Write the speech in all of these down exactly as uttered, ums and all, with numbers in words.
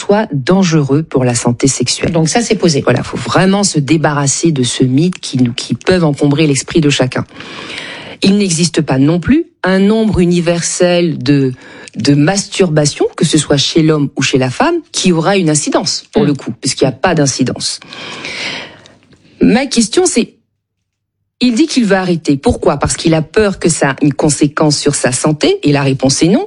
soit dangereux pour la santé sexuelle. Donc ça, c'est posé. Voilà, faut vraiment se débarrasser de ce mythe qui, qui peuvent encombrer l'esprit de chacun. Il n'existe pas non plus un nombre universel de, de masturbation, que ce soit chez l'homme ou chez la femme, qui aura une incidence, pour mmh. le coup, puisqu'il n'y a pas d'incidence. Ma question, c'est, il dit qu'il va arrêter. Pourquoi ? Parce qu'il a peur que ça ait une conséquence sur sa santé, et la réponse est non.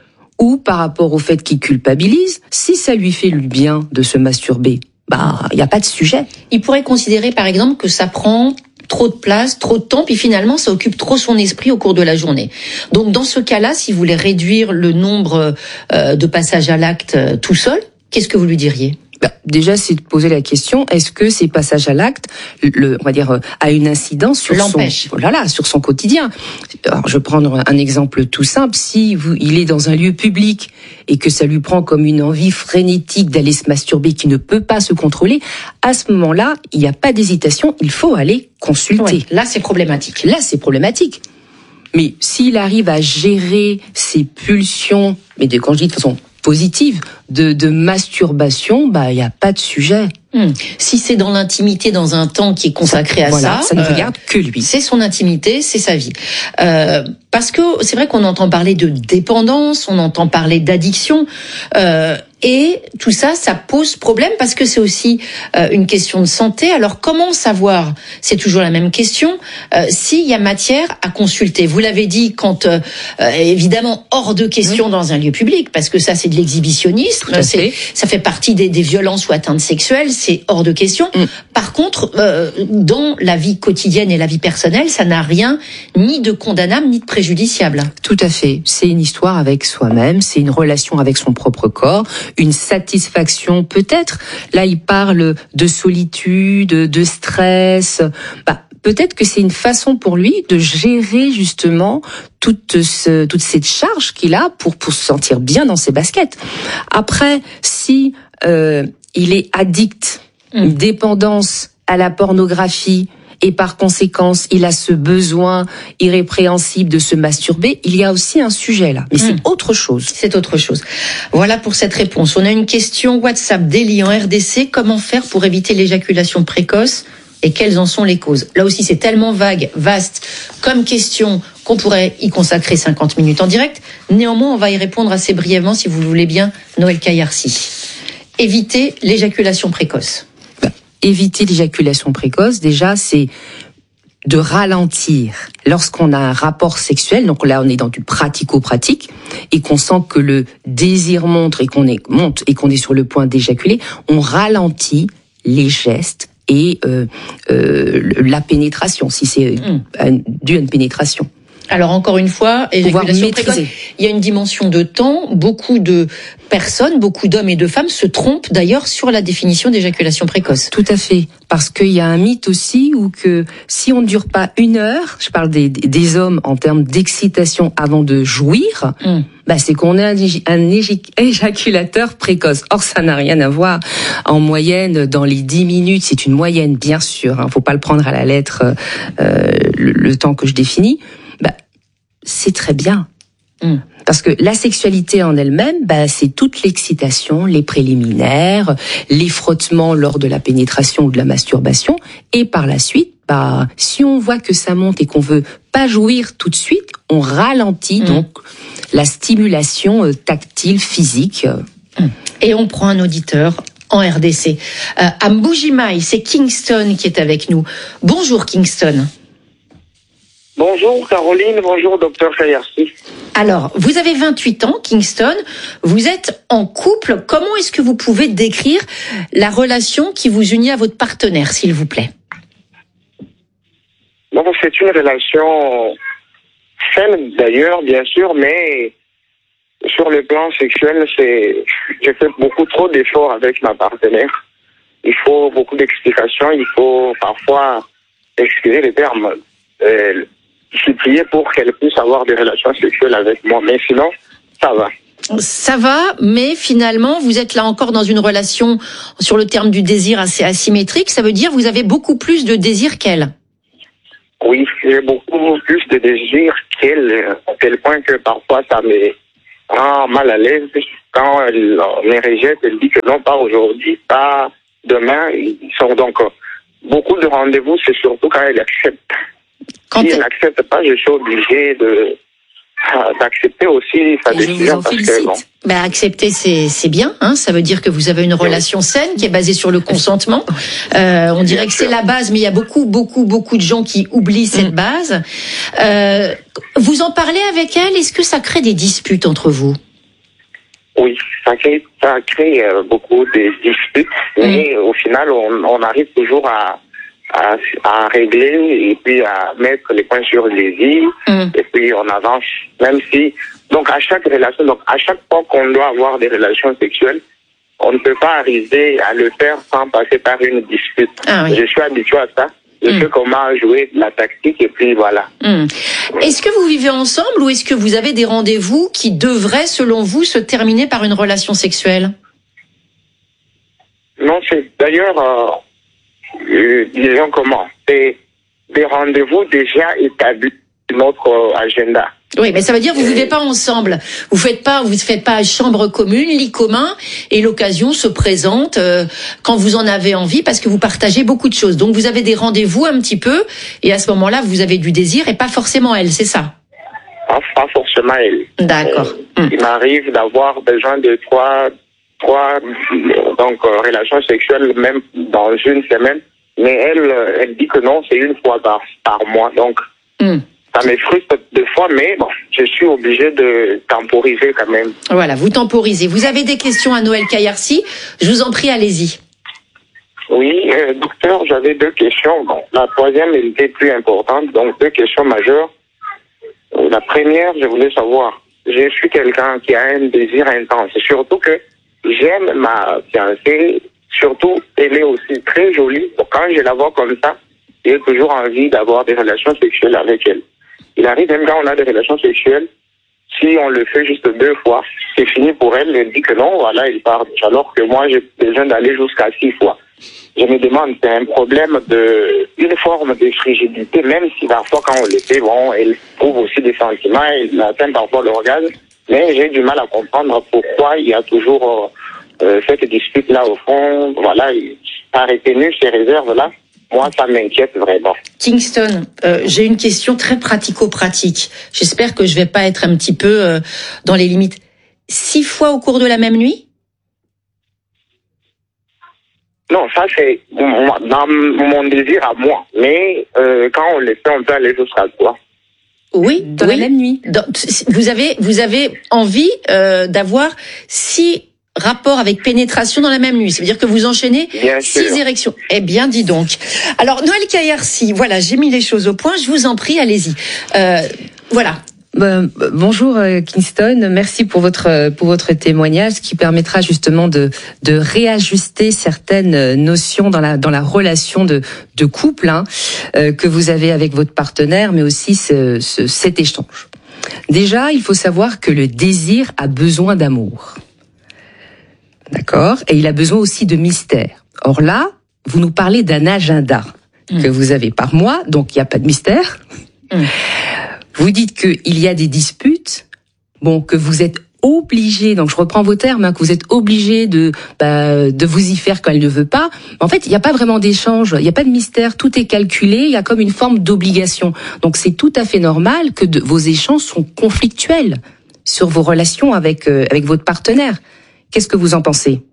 Ou par rapport au fait qu'il culpabilise, si ça lui fait le bien de se masturber, bah, il n'y a pas de sujet. Il pourrait considérer, par exemple, que ça prend trop de place, trop de temps, puis finalement, ça occupe trop son esprit au cours de la journée. Donc, dans ce cas-là, si vous voulez réduire le nombre euh, de passages à l'acte euh, tout seul, qu'est-ce que vous lui diriez ? Bah, déjà, c'est de poser la question, est-ce que ces passages à l'acte, le, on va dire, a une incidence sur L'empêche. son, voilà, sur son quotidien. Alors, je vais prendre un exemple tout simple. Si vous, il est dans un lieu public et que ça lui prend comme une envie frénétique d'aller se masturber, qui ne peut pas se contrôler, à ce moment-là, il n'y a pas d'hésitation, il faut aller consulter. Oui, là, c'est problématique. Là, c'est problématique. Mais s'il arrive à gérer ses pulsions, mais de, quand je dis de façon positive, de, de masturbation, bah, il n'y a pas de sujet. Hum. Si c'est dans l'intimité, dans un temps qui est consacré à voilà, ça, ça ne euh, regarde que lui. C'est son intimité, c'est sa vie. Euh, parce que c'est vrai qu'on entend parler de dépendance, on entend parler d'addiction, euh, et tout ça, ça pose problème parce que c'est aussi euh, une question de santé. Alors comment savoir, c'est toujours la même question, euh, s'il y a matière à consulter. Vous l'avez dit, quand euh, évidemment hors de question mmh. dans un lieu public, parce que ça c'est de l'exhibitionnisme, c'est, ça fait partie des, des violences ou atteintes sexuelles, c'est hors de question. Mmh. Par contre, euh, dans la vie quotidienne et la vie personnelle, ça n'a rien ni de condamnable ni de préjudiciable. Tout à fait. C'est une histoire avec soi-même, c'est une relation avec son propre corps, une satisfaction peut-être. Là, il parle de solitude, de stress. Bah, peut-être que c'est une façon pour lui de gérer justement toute, ce, toute cette charge qu'il a pour, pour se sentir bien dans ses baskets. Après, si euh, il est addict, mmh. une dépendance à la pornographie, et par conséquence, il a ce besoin irrépréhensible de se masturber, il y a aussi un sujet là. Mais mmh. c'est autre chose. C'est autre chose. Voilà pour cette réponse. On a une question WhatsApp d'Eli en R D C. Comment faire pour éviter l'éjaculation précoce et quelles en sont les causes ? Là aussi, c'est tellement vague, vaste comme question qu'on pourrait y consacrer cinquante minutes en direct. Néanmoins, on va y répondre assez brièvement, si vous le voulez bien, Noël Caillarcy. Éviter l'éjaculation précoce. Éviter l'éjaculation précoce, déjà, c'est de ralentir lorsqu'on a un rapport sexuel. Donc là, on est dans du pratico-pratique et qu'on sent que le désir monte et qu'on est, monte et qu'on est sur le point d'éjaculer. On ralentit les gestes et euh, euh, la pénétration, si c'est mmh. dû à une pénétration. Alors encore une fois, éjaculation précoce, il y a une dimension de temps. Beaucoup de personnes, beaucoup d'hommes et de femmes se trompent d'ailleurs sur la définition d'éjaculation précoce. Tout à fait, parce qu'il y a un mythe aussi où que si on ne dure pas une heure, je parle des, des hommes en termes d'excitation avant de jouir, mmh. bah c'est qu'on est un, un éjaculateur précoce. Or ça n'a rien à voir. En moyenne, dans les dix minutes, c'est une moyenne bien sûr, hein, faut pas le prendre à la lettre euh, le, le temps que je définis. Bah, c'est très bien. Mmh. Parce que la sexualité en elle-même, bah, c'est toute l'excitation, les préliminaires, les frottements lors de la pénétration ou de la masturbation. Et par la suite, bah, si on voit que ça monte et qu'on veut pas jouir tout de suite, on ralentit mmh. donc la stimulation euh, tactile, physique. Mmh. Et on prend un auditeur en R D C. Euh, à Mbujimaï, c'est Kingston qui est avec nous. Bonjour Kingston. Bonjour Caroline, bonjour docteur Caillarcy. Alors, vous avez vingt-huit ans, Kingston, vous êtes en couple. Comment est-ce que vous pouvez décrire la relation qui vous unit à votre partenaire, s'il vous plaît ? Donc, c'est une relation saine d'ailleurs, bien sûr, mais sur le plan sexuel, c'est, je fais beaucoup trop d'efforts avec ma partenaire. Il faut beaucoup d'explications, il faut parfois, excuser les termes, euh, supplier pour qu'elle puisse avoir des relations sexuelles avec moi. Mais sinon, ça va. Ça va, mais finalement, vous êtes là encore dans une relation, sur le terme du désir, assez asymétrique. Ça veut dire que vous avez beaucoup plus de désir qu'elle. Oui, j'ai beaucoup plus de désir qu'elle, à tel point que parfois ça me rend mal à l'aise. quand elle les rejette, elle dit que non, pas aujourd'hui, pas demain. Ils sont donc beaucoup de rendez-vous, c'est surtout quand elle accepte. Quand si elle elle n'accepte pas, je suis obligé de d'accepter aussi sa Et je vous décision en parce félicite. que bon. Bah, accepter, c'est c'est bien. Hein, ça veut dire que vous avez une relation saine qui est basée sur le consentement. Euh, on dirait que c'est la base, mais il y a beaucoup, beaucoup, beaucoup de gens qui oublient cette base. Euh, vous en parlez avec elle. Est-ce que ça crée des disputes entre vous? Oui, ça crée, ça crée euh, beaucoup de disputes, mais au final, on, on arrive toujours à, à, à régler et puis à mettre les points sur les i, Mm. et puis on avance, même si, donc à chaque relation, donc à chaque fois qu'on doit avoir des relations sexuelles, on ne peut pas arriver à le faire sans passer par une dispute. Ah oui. Je suis habitué à ça. Je Mm. sais comment jouer de la tactique et puis voilà. Hmm. Est-ce que vous vivez ensemble ou est-ce que vous avez des rendez-vous qui devraient, selon vous, se terminer par une relation sexuelle? Non, c'est d'ailleurs, euh, euh, disons comment, c'est des rendez-vous déjà établis sur notre euh, agenda. Oui, mais ça veut dire que vous vivez pas ensemble. Vous faites pas, vous faites pas chambre commune, lit commun, et l'occasion se présente euh, quand vous en avez envie, parce que vous partagez beaucoup de choses. Donc vous avez des rendez-vous un petit peu, et à ce moment-là, vous avez du désir, et pas forcément elle, c'est ça? Pas, pas forcément elle. D'accord. Euh, Il m'arrive d'avoir besoin de trois, trois euh, donc euh, relations sexuelles même dans une semaine, mais elle, euh, elle dit que non, c'est une fois par par mois. Donc Hmm. ça me frustre deux fois, mais bon, je suis obligé de temporiser quand même. Voilà, vous temporisez. Vous avez des questions à Noël Kayarsi? Je vous en prie, allez-y. Oui, euh, docteur, j'avais deux questions. Bon, la troisième elle était plus importante, donc deux questions majeures. Euh, La première, je voulais savoir, je suis quelqu'un qui a un désir intense, et surtout que j'aime ma fiancée, surtout elle est aussi très jolie. Donc, quand je la vois comme ça, j'ai toujours envie d'avoir des relations sexuelles avec elle. Il arrive même quand on a des relations sexuelles, si on le fait juste deux fois, c'est fini pour elle. Elle dit que non, voilà, il part. Alors que moi, j'ai besoin d'aller jusqu'à six fois. Je me demande, c'est un problème de, une forme de frigidité, même si parfois quand on le fait, bon, elle trouve aussi des sentiments, elle atteint parfois l'orgasme, mais j'ai du mal à comprendre pourquoi il y a toujours euh, cette dispute-là au fond. Voilà, ça a retenu ces réserves-là. Moi, ça m'inquiète vraiment. Kingston, euh, j'ai une question très pratico-pratique. J'espère que je vais pas être un petit peu euh, dans les limites. Six fois au cours de la même nuit? Non, ça c'est dans mon désir à moi. Mais euh, quand on le fait, on peut aller jusqu'à quoi? Oui, Dans oui. la même nuit. Dans- vous avez, vous avez envie euh, d'avoir six rapports avec pénétration dans la même nuit. Ça veut dire que vous enchaînez Bien six sûr. érections. Eh bien, dis donc. Alors, Noël Kayarsi, voilà, j'ai mis les choses au point. Je vous en prie, allez-y. Euh, voilà. Ben, bonjour euh, Kingston, merci pour votre pour votre témoignage qui permettra justement de de réajuster certaines notions dans la dans la relation de de couple hein, euh, que vous avez avec votre partenaire, mais aussi ce, ce cet échange. Déjà, il faut savoir que le désir a besoin d'amour, d'accord, et il a besoin aussi de mystère. Or là, vous nous parlez d'un agenda mmh. que vous avez par mois, donc il n'y a pas de mystère. Mmh. Vous dites qu'il y a des disputes, bon, que vous êtes obligé, donc je reprends vos termes, hein, que vous êtes obligé de bah, de vous y faire quand elle ne veut pas. En fait, il n'y a pas vraiment d'échange, il n'y a pas de mystère, tout est calculé, il y a comme une forme d'obligation. Donc c'est tout à fait normal que de, vos échanges sont conflictuels sur vos relations avec euh, avec votre partenaire. Qu'est-ce que vous en pensez?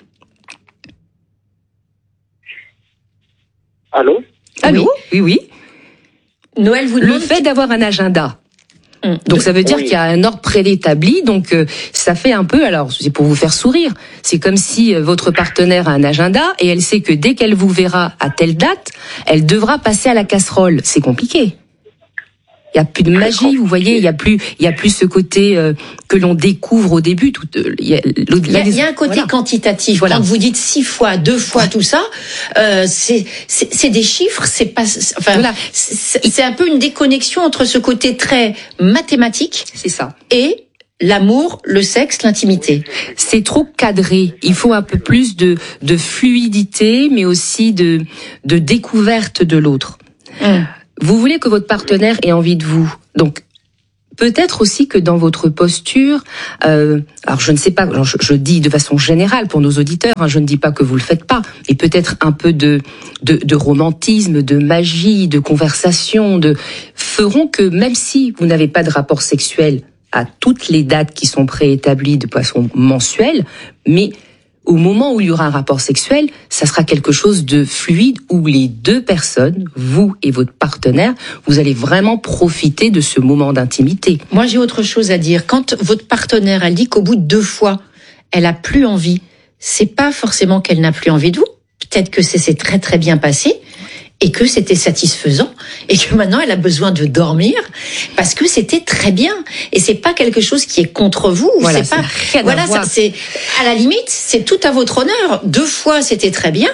Allô? Allô? Oui, oui. oui. Noël vous Le fait d'avoir un agenda. Hum. Donc ça veut dire Oui. qu'il y a un ordre préétabli, donc euh, ça fait un peu, alors c'est pour vous faire sourire, c'est comme si euh, votre partenaire a un agenda et elle sait que dès qu'elle vous verra à telle date, elle devra passer à la casserole. C'est compliqué. Il y a plus de magie, vous voyez, il y a plus, il y a plus ce côté euh, que l'on découvre au début. Tout, euh, il y a, Il y a, il y a un côté voilà. quantitatif. Voilà. Quand vous dites six fois, deux fois, ouais. tout ça, euh, c'est, c'est c'est des chiffres. C'est pas. Enfin, Voilà. c'est, c'est un peu une déconnexion entre ce côté très mathématique. C'est ça. Et l'amour, le sexe, l'intimité. C'est trop cadré. Il faut un peu plus de de fluidité, mais aussi de de découverte de l'autre. Hum. Vous voulez que votre partenaire ait envie de vous. Donc, peut-être aussi que dans votre posture, euh, alors je ne sais pas, alors je, je dis de façon générale pour nos auditeurs, hein, je ne dis pas que vous le faites pas, et peut-être un peu de, de, de romantisme, de magie, de conversation, de feront que même si vous n'avez pas de rapport sexuel à toutes les dates qui sont préétablies de façon mensuelle, mais au moment où il y aura un rapport sexuel, ça sera quelque chose de fluide où les deux personnes, vous et votre partenaire, vous allez vraiment profiter de ce moment d'intimité. Moi, j'ai autre chose à dire. Quand votre partenaire, elle dit qu'au bout de deux fois, elle a plus envie, c'est pas forcément qu'elle n'a plus envie de vous. Peut-être que c'est, c'est très très bien passé et que c'était satisfaisant et que maintenant elle a besoin de dormir parce que c'était très bien et c'est pas quelque chose qui est contre vous. Voilà, c'est pas. Voilà, ça, c'est à la limite, c'est tout à votre honneur. Deux fois, c'était très bien.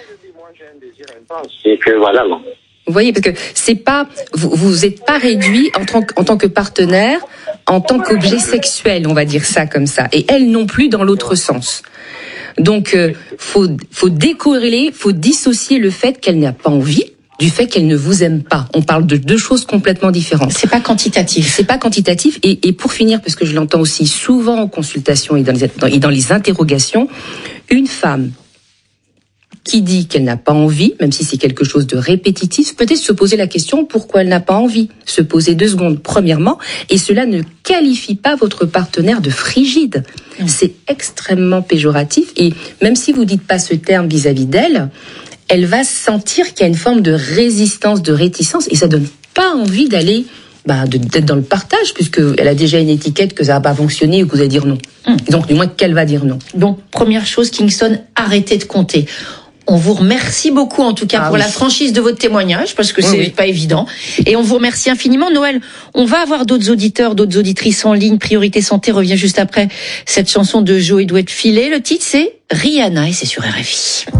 C'est que voilà. Non. Vous voyez, parce que c'est pas, vous, vous êtes pas réduit en tant que, en tant que partenaire, en tant qu'objet sexuel, on va dire ça comme ça, et elle non plus dans l'autre sens. Donc, euh, faut, faut décorréler, faut dissocier le fait qu'elle n'a pas envie du fait qu'elle ne vous aime pas. On parle de deux choses complètement différentes. C'est pas quantitatif. C'est pas quantitatif. Et, et pour finir, parce que je l'entends aussi souvent en consultation et dans les, dans, et dans les interrogations, une femme qui dit qu'elle n'a pas envie, même si c'est quelque chose de répétitif, peut-être se poser la question pourquoi elle n'a pas envie. Se poser deux secondes, premièrement, et cela ne qualifie pas votre partenaire de frigide. Mmh. C'est extrêmement péjoratif, et même si vous dites pas ce terme vis-à-vis d'elle, elle va sentir qu'il y a une forme de résistance, de réticence, et ça donne pas envie d'aller, bah, de, d'être dans le partage, puisqu'elle a déjà une étiquette que ça va pas fonctionner ou que vous allez dire non. Mmh. Et donc, du moins, qu'elle va dire non. Donc, première chose, Kingston, arrêtez de compter. On vous remercie beaucoup, en tout cas, ah pour oui. la franchise de votre témoignage, parce que oui, c'est oui. pas évident. Et on vous remercie infiniment. Noël, on va avoir d'autres auditeurs, d'autres auditrices en ligne. Priorité Santé revient juste après cette chanson de Joey Douet Filet. Le titre, c'est Rihanna et c'est sur R F I.